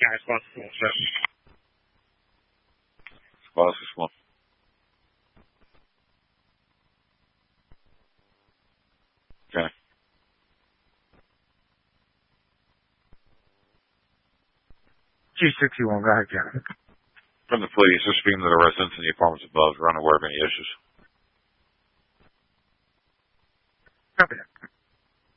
Squad 61, sir. Squad 61. Okay. G61, go ahead, Ken. From the police, they're speaking to the residents in the apartments above. They're unaware of any issues. Copy that.